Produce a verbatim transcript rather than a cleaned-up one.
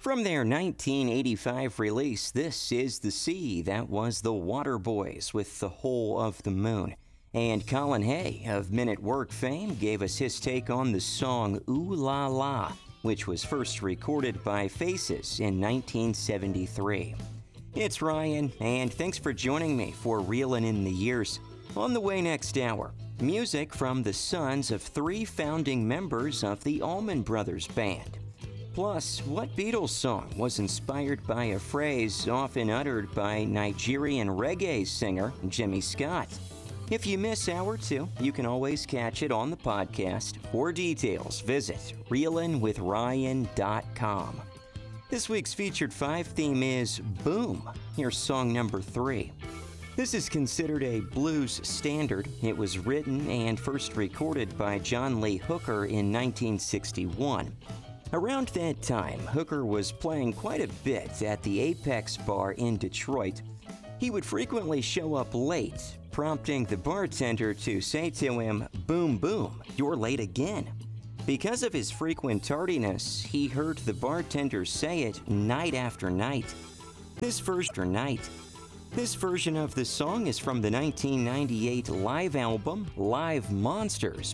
From their nineteen eighty-five release, this is The Sea. That was the Waterboys with The Hole of the Moon. And Colin Hay of Men at Work fame gave us his take on the song Ooh La La, which was first recorded by Faces in nineteen seventy-three. It's Ryan, and thanks for joining me for Reelin' in the Years. On the way next hour, music from the sons of three founding members of the Allman Brothers Band. Plus, what Beatles song was inspired by a phrase often uttered by Nigerian reggae singer Jimmy Scott? If you miss hour two, you can always catch it on the podcast. For details, visit reelin with ryan dot com. This week's featured five theme is Boom. Here's song number three. This is considered a blues standard. It was written and first recorded by John Lee Hooker in nineteen sixty-one. Around that time, Hooker was playing quite a bit at the Apex Bar in Detroit. He would frequently show up late, prompting the bartender to say to him, "Boom, boom, you're late again." Because of his frequent tardiness, he heard the bartender say it night after night. This version night. This version of the song is from the nineteen ninety-eight live album Live Monsters